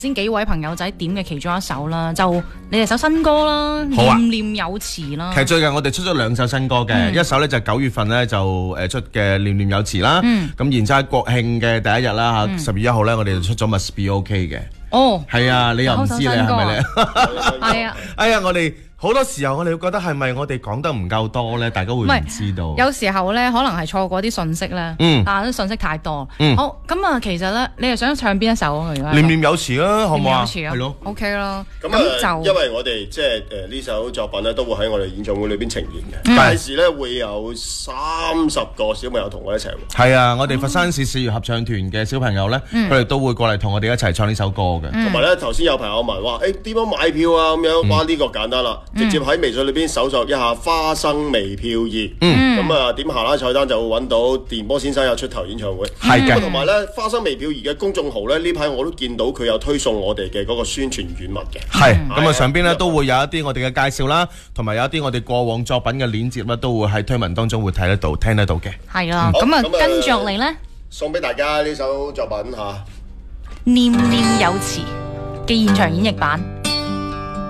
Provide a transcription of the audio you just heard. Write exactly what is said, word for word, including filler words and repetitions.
先幾位朋友仔點嘅其中一首啦，就你哋首新歌啦， 好啊， 念念有詞啦。 其實最近我哋出咗兩首新歌嘅， 嗯、 一首咧就九月份咧就誒出嘅念念有詞啦，咁、嗯、然之後喺國慶嘅第一日啦嚇，十月一號咧我哋就出咗 Must Be OK 嘅。哦，係啊，你又唔知你係咪咧？ 係啊， 哎呀，我哋。好多時候我哋會覺得係咪我哋講得唔夠多咧？大家會唔知道？ 有時候咧，可能係錯過啲信息咧。嗯，但係啲信息太多。嗯，好咁啊，其實咧，你係想唱邊一首啊？ 念念有詞啦，好唔好啊？ 係咯 ，OK 咯。 咁就因為我哋即係誒呢首作品咧，都會喺我哋演唱會裏邊呈現嘅。屆時咧會有三十個小朋友同我一齊。 係啊，我哋佛山市視覺合唱團嘅小朋友咧，佢哋都會過嚟同我哋一齊唱呢首歌嘅。 同埋咧，頭先有朋友問話，誒點樣買票啊？咁樣，哇呢個簡單啦。直接喺微信裏邊搜索一下花生微票二，咁啊點下拉菜單就會揾到電波先生有出頭演唱會，係嘅。同埋咧花生微票二嘅公眾號咧呢排我都見到佢有推送我哋嘅嗰個宣傳軟文嘅， 係咁啊上邊咧都會有一啲我哋嘅介紹啦，同埋有一啲我哋過往作品嘅鏈接啦，都會喺推文當中會睇得到、聽得到嘅。 係啦，咁啊跟住落嚟咧， 送俾大家呢首作品吓， 念念有詞嘅現場演繹版。